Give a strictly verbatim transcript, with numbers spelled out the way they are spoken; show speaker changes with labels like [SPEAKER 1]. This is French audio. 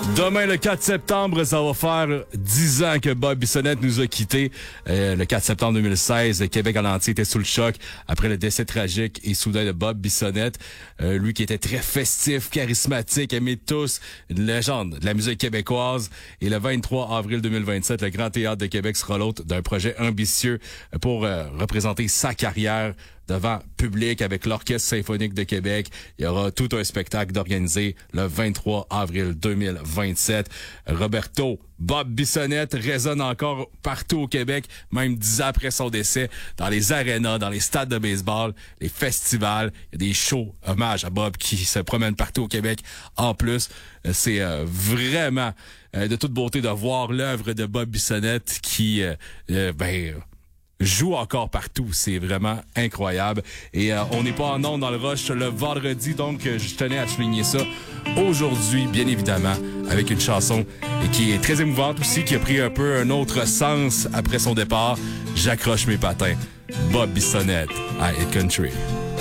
[SPEAKER 1] Demain, le quatre septembre, ça va faire dix ans que Bob Bissonnette nous a quittés. Euh, le quatre septembre deux mille seize, le Québec en entier était sous le choc après le décès tragique et soudain de Bob Bissonnette. Euh, lui qui était très festif, charismatique, aimé de tous, une légende de la musique québécoise. Et le vingt-trois avril deux mille vingt-sept, le Grand Théâtre de Québec sera l'hôte d'un projet ambitieux pour euh, représenter sa carrière devant public avec l'Orchestre symphonique de Québec. Il y aura tout un spectacle d'organiser le vingt-trois avril deux mille vingt-sept. Roberto Bob Bissonnette résonne encore partout au Québec, même dix ans après son décès, dans les arénas, dans les stades de baseball, les festivals. Il y a des shows hommages à Bob qui se promènent partout au Québec. En plus, c'est euh, vraiment euh, de toute beauté de voir l'œuvre de Bob Bissonnette qui, euh, euh, ben... joue encore partout. C'est vraiment incroyable. Et euh, on n'est pas en ondes dans le rush le vendredi, donc euh, je tenais à souligner ça aujourd'hui, bien évidemment, avec une chanson qui est très émouvante aussi, qui a pris un peu un autre sens après son départ. J'accroche mes patins. Bob Bissonnette à Hit Country.